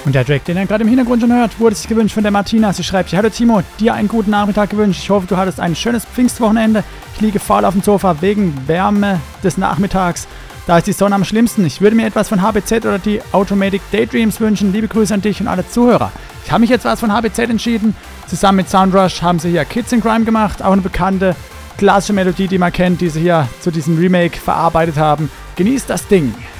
Und der Track, den ihr gerade im Hintergrund schon hört, wurde sich gewünscht von der Martina. Sie schreibt: Hallo Timo, dir einen guten Nachmittag gewünscht. Ich hoffe, du hattest ein schönes Pfingstwochenende. Ich liege faul auf dem Sofa wegen Wärme des Nachmittags. Da ist die Sonne am schlimmsten. Ich würde mir etwas von HBZ oder die Automatic Daydreams wünschen. Liebe Grüße an dich und alle Zuhörer. Ich habe mich jetzt was von HBZ entschieden. Zusammen mit Soundrush haben sie hier Kids in Crime gemacht. Auch eine bekannte klassische Melodie, die man kennt, die sie hier zu diesem Remake verarbeitet haben. Genießt das Ding.